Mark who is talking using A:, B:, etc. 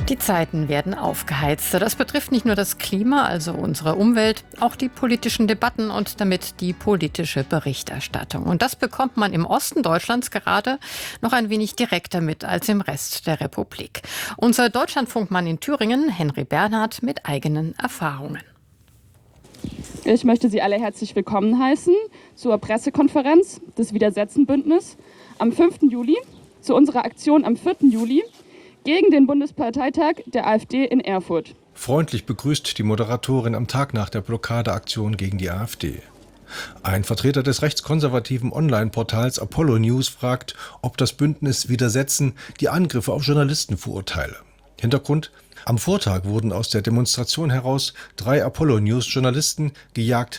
A: Die Zeiten werden aufgeheizter. Das betrifft nicht nur das Klima, also unsere Umwelt, auch die politischen Debatten und damit die politische Berichterstattung. Und das bekommt man im Osten Deutschlands gerade noch ein wenig direkter mit als im Rest der Republik. Unser Deutschlandfunkmann in Thüringen, Henry Bernhard, mit eigenen Erfahrungen.
B: Ich möchte Sie alle herzlich willkommen heißen zur Pressekonferenz des Widersetzen-Bündnis am 5. Juli, zu unserer Aktion am 4. Juli gegen den Bundesparteitag der AfD in Erfurt.
C: Freundlich begrüßt die Moderatorin am Tag nach der Blockadeaktion gegen die AfD. Ein Vertreter des rechtskonservativen Online-Portals Apollo News fragt, ob das Bündnis Widersetzen die Angriffe auf Journalisten verurteile. Hintergrund: Am Vortag wurden aus der Demonstration heraus 3 Apollo News Journalisten, gejagt